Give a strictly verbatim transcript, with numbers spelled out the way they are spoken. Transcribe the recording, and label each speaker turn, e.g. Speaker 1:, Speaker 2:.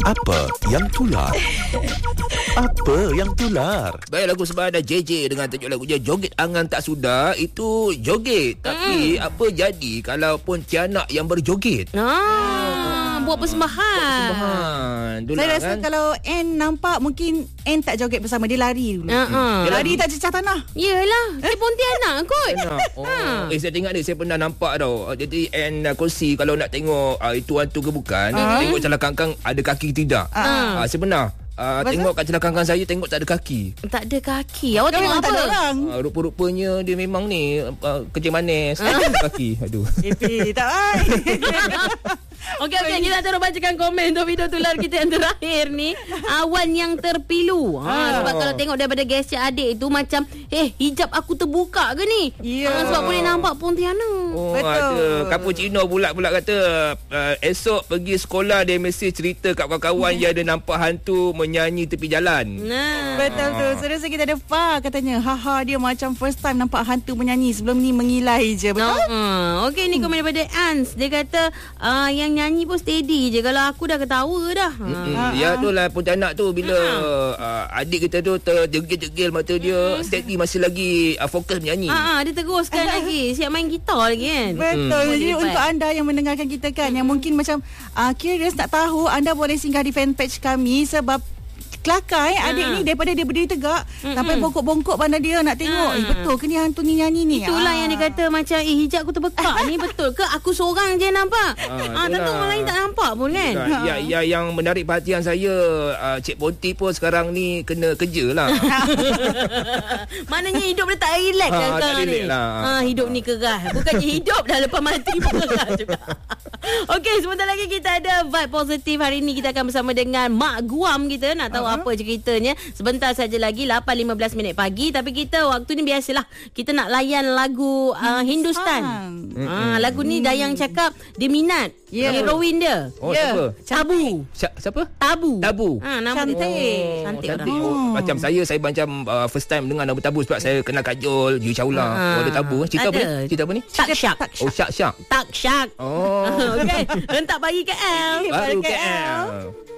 Speaker 1: Apa yang tular? Apa yang tular?
Speaker 2: Baik, lagu sebab ada J J dengan tajuk lagu dia Joget Angan Tak Sudah. Itu joget. Tapi mm. apa jadi kalau Pontianak yang berjoget?
Speaker 3: Ah, buat persembahan.
Speaker 2: Persembahan. Itulah,
Speaker 4: Saya rasa
Speaker 2: kan?
Speaker 4: kalau Anne nampak, mungkin Anne tak joget bersama. Dia lari dulu.
Speaker 3: Uh-uh.
Speaker 4: Dia lari tak cecah tanah.
Speaker 3: Yelah, dia Pontianak kot.
Speaker 2: Oh,
Speaker 3: Ha.
Speaker 2: eh saya tengok ni, saya pernah nampak tau. Jadi and uh, kursi kalau nak tengok uh, itu hantu ke bukan, uh. tengok celah kangkang ada kaki ke tidak.
Speaker 3: Uh.
Speaker 2: Uh, saya pernah uh, tengok kat celah kangkang saya, tengok tak ada kaki.
Speaker 3: Tak ada kaki. Awak tengok
Speaker 4: Memang
Speaker 3: apa?
Speaker 4: tak ada orang.
Speaker 2: Uh, rupa-rupanya dia memang ni uh, kerja manis. Tak ada kaki. Aduh.
Speaker 4: Epi, tak baik.
Speaker 3: Okey, okey, kita terus bacakan komen untuk video tular kita yang terakhir ni. Awan yang terpilu. Ha, sebab kalau tengok daripada gesture adik tu macam, eh, hijab aku terbuka ke ni?
Speaker 4: Ya.
Speaker 3: Ha, sebab boleh nampak Pontianak.
Speaker 2: Oh,
Speaker 4: Betul.
Speaker 2: ada Cappuccino pula pula kata uh, esok pergi sekolah dia mesti cerita kat kawan-kawan dia ada nampak hantu menyanyi tepi jalan.
Speaker 3: Nah.
Speaker 4: Betul tu. Serasa kita ada Fah katanya. Haha, dia macam first time nampak hantu menyanyi. Sebelum ni mengilai je. Betul?
Speaker 3: Uh, Okey, ni komen daripada Ans. Dia kata uh, yang nyanyi pun steady je. Kalau aku dah ketawa dah.
Speaker 2: Hmm,
Speaker 3: Ha.
Speaker 2: ya tu lah Pontianak tu bila uh, adik kita tu terjegil-jegil mata dia, steady masih lagi uh, fokus menyanyi.
Speaker 3: Ah, dia teruskan lagi. Siap main gitar lagi kan.
Speaker 4: Betul.
Speaker 3: Hmm.
Speaker 4: Jadi
Speaker 3: Hebat.
Speaker 4: untuk anda yang mendengarkan kita kan, yang mungkin macam uh, curious nak tahu, anda boleh singgah di fanpage kami. Sebab kelakar eh, adik
Speaker 3: Ha.
Speaker 4: ni daripada dia berdiri tegak
Speaker 3: Mm-mm.
Speaker 4: sampai bongkok-bongkok pandai dia nak tengok.
Speaker 3: Ha.
Speaker 4: Eh, betul ke ni hantu ni nyanyi ni?
Speaker 3: Itulah
Speaker 4: Ah.
Speaker 3: yang dia kata macam, eh, hijab aku terbekak ni betul ke? Aku seorang je nampak. Ah,
Speaker 2: Ah,
Speaker 3: tentu
Speaker 2: itulah.
Speaker 3: orang lain tak nampak pun kan.
Speaker 2: Ya, ya, ya, yang menarik perhatian saya, uh, Cik Ponti pun sekarang ni kena kerja lah.
Speaker 3: Maknanya hidup dia tak relax
Speaker 2: Ha,
Speaker 3: kan
Speaker 2: tak
Speaker 3: sekarang ni.
Speaker 2: relax lah.
Speaker 3: Ha, hidup ni keras. Bukannya hidup dah lepas mati pun keras juga. Okey, sebentar lagi kita ada vibe positif. Hari ni kita akan bersama dengan Mak Guam kita. Nak tahu uh-huh. apa ceritanya. Sebentar saja lagi, lapan lima belas minit pagi. Tapi kita waktu ni biasalah, kita nak layan lagu uh, Hindustan. Ha, lagu ni Dayang cakap dia minat.
Speaker 4: Ya.
Speaker 3: Heroin dia.
Speaker 2: Oh,
Speaker 4: Ya.
Speaker 2: siapa?
Speaker 3: Tabu.
Speaker 2: Siapa? siapa?
Speaker 3: Tabu.
Speaker 2: Tabu.
Speaker 3: Ha, nama
Speaker 4: Cantik.
Speaker 3: dia. Cantik,
Speaker 2: Cantik.
Speaker 3: orang.
Speaker 2: Oh, macam saya, saya macam uh, first time dengar nama Tabu sebab saya kenal Kajol, Yu Chaula.
Speaker 3: Ha.
Speaker 2: Oh, ada Tabu. Cerita apa
Speaker 3: Ada.
Speaker 2: ni? Cerita apa ni?
Speaker 3: Tak syak.
Speaker 2: Oh, Syak Syak.
Speaker 3: Tak syak.
Speaker 2: Oh.
Speaker 3: Okey, rentak bagi K L.
Speaker 2: Baru
Speaker 4: K L.
Speaker 2: K L.